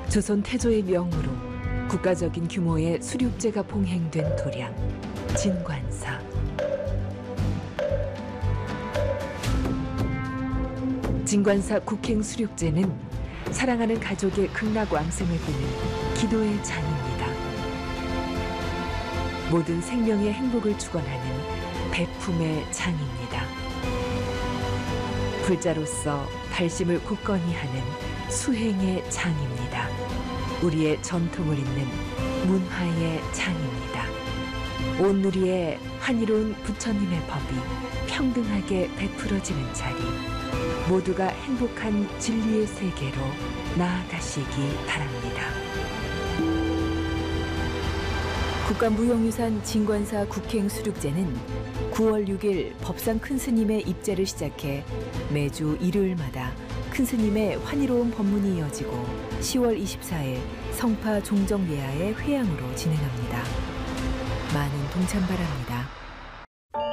조선 태조의 명으로 국가적인 규모의 수륙제가 봉행된 도량, 진관사. 진관사 국행 수륙제는 사랑하는 가족의 극락왕생을 보는 기도의 장입니다. 모든 생명의 행복을 축원하는 배품의 장입니다. 불자로서 발심을 굳건히 하는 수행의 장입니다. 우리의 전통을 잇는 문화의 장입니다. 온누리에 환희로운 부처님의 법이 평등하게 베풀어지는 자리, 모두가 행복한 진리의 세계로 나아가시기 바랍니다. 국가무형유산 진관사 국행 수륙제는 9월 6일 법상 큰스님의 입제를 시작해 매주 일요일마다 큰스님의 환희로운 법문이 이어지고 10월 24일 성파 종정예하의 회향으로 진행합니다. 많은 동참 바랍니다.